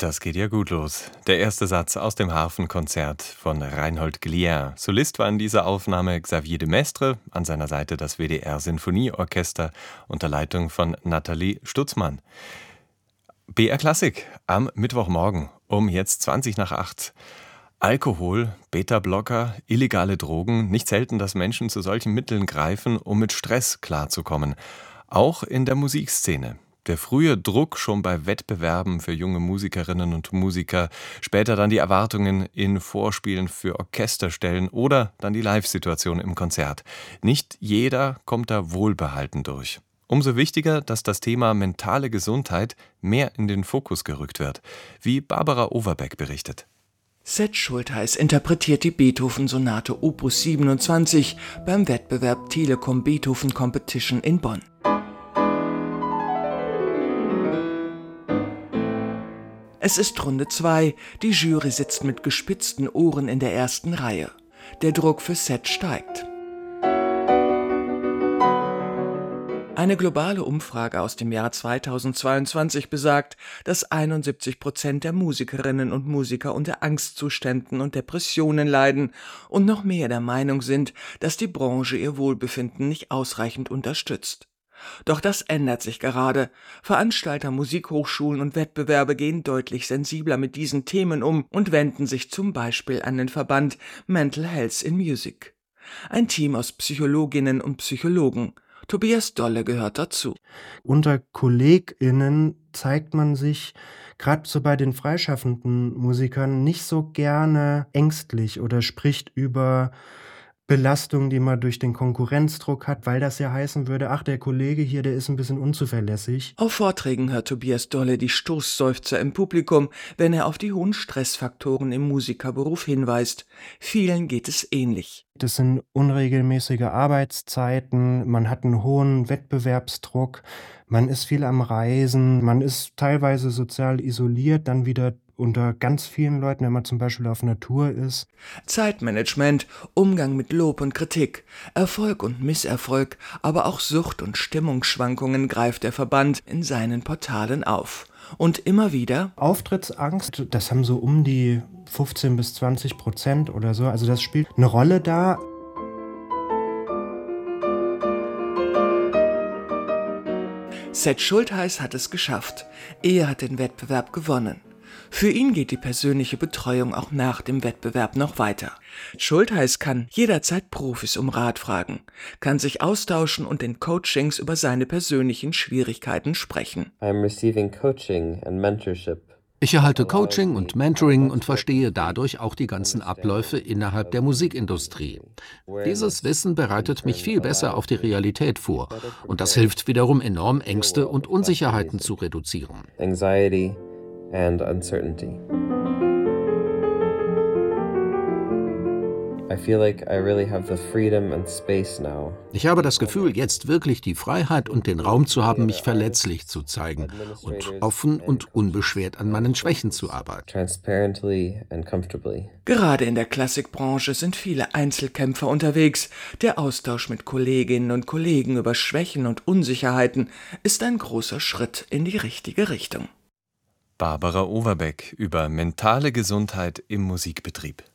Das geht ja gut los. Der erste Satz aus dem Harfenkonzert von Reinhold Glier. Solist war in dieser Aufnahme Xavier de Maistre, an seiner Seite das WDR Sinfonieorchester unter Leitung von Nathalie Stutzmann. BR Klassik am Mittwochmorgen um jetzt 20 nach 8. Alkohol, Beta-Blocker, illegale Drogen. Nicht selten, dass Menschen zu solchen Mitteln greifen, um mit Stress klarzukommen. Auch in der Musikszene. Der frühe Druck schon bei Wettbewerben für junge Musikerinnen und Musiker, später dann die Erwartungen in Vorspielen für Orchesterstellen oder dann die Live-Situation im Konzert. Nicht jeder kommt da wohlbehalten durch. Umso wichtiger, dass das Thema mentale Gesundheit mehr in den Fokus gerückt wird, wie Barbara Overbeck berichtet. Seth Schultheis interpretiert die Beethoven-Sonate Opus 27 beim Wettbewerb Telekom Beethoven Competition in Bonn. Es ist Runde 2, die Jury sitzt mit gespitzten Ohren in der ersten Reihe. Der Druck für Seth steigt. Eine globale Umfrage aus dem Jahr 2022 besagt, dass 71% der Musikerinnen und Musiker unter Angstzuständen und Depressionen leiden und noch mehr der Meinung sind, dass die Branche ihr Wohlbefinden nicht ausreichend unterstützt. Doch das ändert sich gerade. Veranstalter, Musikhochschulen und Wettbewerbe gehen deutlich sensibler mit diesen Themen um und wenden sich zum Beispiel an den Verband Mental Health in Music. Ein Team aus Psychologinnen und Psychologen. Tobias Dolle gehört dazu. Unter KollegInnen zeigt man sich gerade so bei den freischaffenden Musikern nicht so gerne ängstlich oder spricht über Belastung, die man durch den Konkurrenzdruck hat, weil das ja heißen würde, ach, der Kollege hier, der ist ein bisschen unzuverlässig. Auf Vorträgen hört Tobias Dolle die Stoßseufzer im Publikum, wenn er auf die hohen Stressfaktoren im Musikerberuf hinweist. Vielen geht es ähnlich. Das sind unregelmäßige Arbeitszeiten, man hat einen hohen Wettbewerbsdruck, man ist viel am Reisen, man ist teilweise sozial isoliert, dann wieder unter ganz vielen Leuten, wenn man zum Beispiel auf einer Tour ist. Zeitmanagement, Umgang mit Lob und Kritik, Erfolg und Misserfolg, aber auch Sucht- und Stimmungsschwankungen greift der Verband in seinen Portalen auf. Und immer wieder Auftrittsangst, das haben so um die 15-20% oder so, also das spielt eine Rolle da. Seth Schultheis hat es geschafft. Er hat den Wettbewerb gewonnen. Für ihn geht die persönliche Betreuung auch nach dem Wettbewerb noch weiter. Schultheis kann jederzeit Profis um Rat fragen, kann sich austauschen und in Coachings über seine persönlichen Schwierigkeiten sprechen. Ich erhalte Coaching und Mentoring und verstehe dadurch auch die ganzen Abläufe innerhalb der Musikindustrie. Dieses Wissen bereitet mich viel besser auf die Realität vor und das hilft wiederum enorm, Ängste und Unsicherheiten zu reduzieren. And uncertainty. I feel like I really have the freedom and space now. Ich habe das Gefühl, jetzt wirklich die Freiheit und den Raum zu haben, mich verletzlich zu zeigen und offen und unbeschwert an meinen Schwächen zu arbeiten. Transparently and comfortably. Gerade in der Klassikbranche sind viele Einzelkämpfer unterwegs. Der Austausch mit Kolleginnen und Kollegen über Schwächen und Unsicherheiten ist ein großer Schritt in die richtige Richtung. Barbara Overbeck über mentale Gesundheit im Musikbetrieb.